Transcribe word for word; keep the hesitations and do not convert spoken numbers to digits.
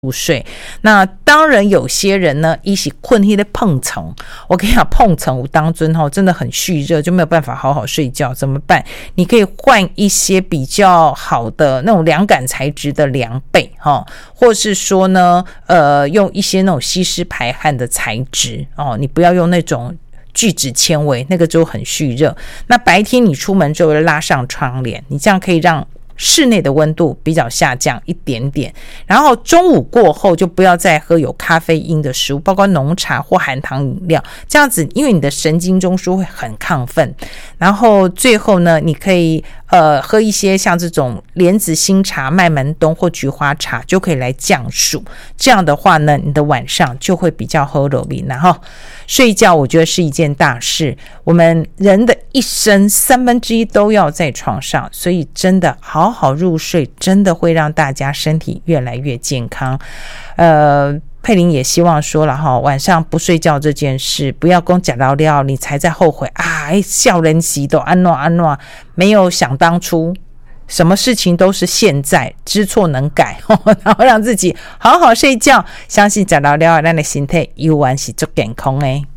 入睡。那当然有些人呢一起困那的碰层，我跟你讲碰层当尊真的很蓄热，就没有办法好好睡觉，怎么办？你可以换一些比较好的那种凉感材质的凉被，或是说呢呃用一些那种吸湿排汗的材质哦，你不要用那种聚酯纤维，那个就很蓄热。那白天你出门就会拉上窗帘，你这样可以让室内的温度比较下降一点点，然后中午过后就不要再喝有咖啡因的食物，包括浓茶或含糖饮料，这样子因为你的神经中枢会很亢奋。然后最后呢，你可以呃喝一些像这种莲子新茶、麦门冬或菊花茶，就可以来降暑。这样的话呢，你的晚上就会比较好入眠。然后睡觉我觉得是一件大事，我们人的一生三分之一都要在床上，所以真的好好入睡，真的会让大家身体越来越健康。呃佩玲也希望说了哈，晚上不睡觉这件事，不要讲假聊聊你才在后悔啊！哎，笑人喜都安诺安诺，没有想当初，什么事情都是现在，知错能改，然后让自己好好睡觉。相信假聊聊，咱的身体永远是足健康的。